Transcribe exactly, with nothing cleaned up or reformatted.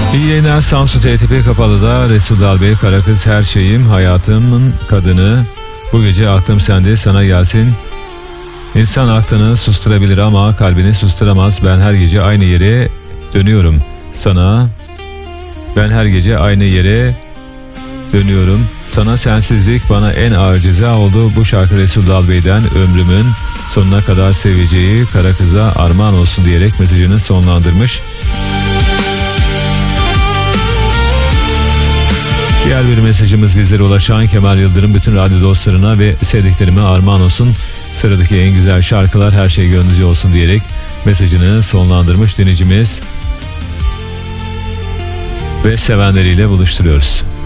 İyi yayınlar. Samsun T T P Kapalı'da Resul Dalbey, Karakız her şeyim, hayatımın kadını. Bu gece aklım sende, sana gelsin. İnsan aklını susturabilir ama kalbini susturamaz. Ben her gece aynı yere dönüyorum sana. Ben her gece aynı yere dönüyorum sana. Sensizlik bana en ağır ceza oldu. Bu şarkı Resul Dalbey'den, ömrümün sonuna kadar seveceği Karakız'a armağan olsun diyerek mesajını sonlandırmış. Diğer bir mesajımız bizlere ulaşan Kemal Yıldırım, bütün radyo dostlarına ve sevdiklerime armağan olsun. Sıradaki en güzel şarkılar her şey gönlünüzce olsun diyerek mesajını sonlandırmış dinleyicimiz ve sevenleriyle buluşturuyoruz.